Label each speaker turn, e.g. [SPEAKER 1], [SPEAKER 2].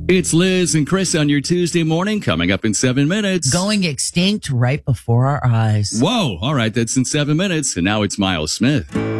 [SPEAKER 1] It's Liz and Chris on your Tuesday morning, coming up in 7 minutes.
[SPEAKER 2] Going extinct right before our eyes.
[SPEAKER 1] Whoa, all right, that's in 7 minutes. And now it's Miles Smith.